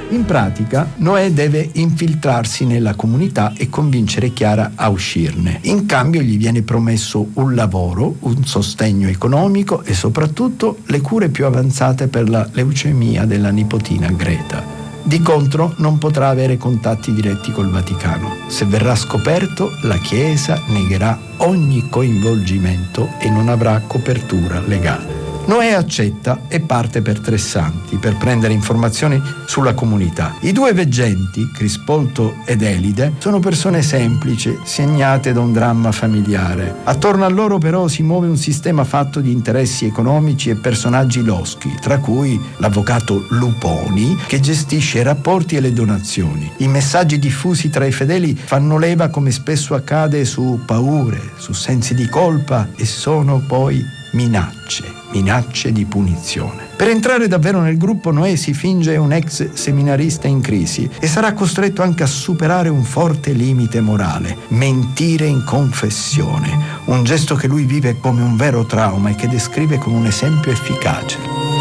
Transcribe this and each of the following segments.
In pratica, Noè deve infiltrarsi nella comunità e convincere Chiara a uscirne. In cambio gli viene promesso un lavoro, un sostegno economico e soprattutto le cure più avanzate per la leucemia della nipotina Greta. Di contro non potrà avere contatti diretti col Vaticano. Se verrà scoperto, la Chiesa negherà ogni coinvolgimento e non avrà copertura legale. Noè accetta e parte per Tressanti per prendere informazioni sulla comunità. I due veggenti, Crispolto ed Elide, sono persone semplici, segnate da un dramma familiare. Attorno a loro però si muove un sistema fatto di interessi economici e personaggi loschi, tra cui l'avvocato Luponi, che gestisce i rapporti e le donazioni. I messaggi diffusi tra i fedeli fanno leva, come spesso accade, su paure, su sensi di colpa e sono poi minacce di punizione. Per entrare davvero nel gruppo, Noè si finge un ex seminarista in crisi e sarà costretto anche a superare un forte limite morale: mentire in confessione, un gesto che lui vive come un vero trauma e che descrive con un esempio efficace.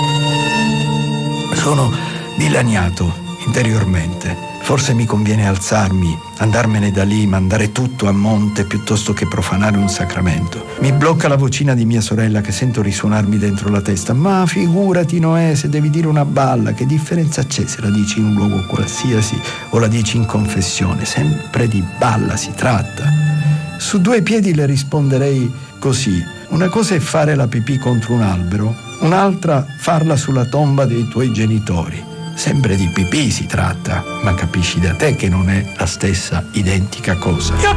Sono dilaniato interiormente. Forse mi conviene alzarmi, andarmene da lì, mandare tutto a monte piuttosto che profanare un sacramento. Mi blocca la vocina di mia sorella che sento risuonarmi dentro la testa. Ma figurati, Noè, se devi dire una balla, che differenza c'è se la dici in un luogo qualsiasi o la dici in confessione? Sempre di balla si tratta. Su due piedi le risponderei così: una cosa è fare la pipì contro un albero, un'altra farla sulla tomba dei tuoi genitori. Sempre di pipì si tratta, ma capisci da te che non è la stessa identica cosa.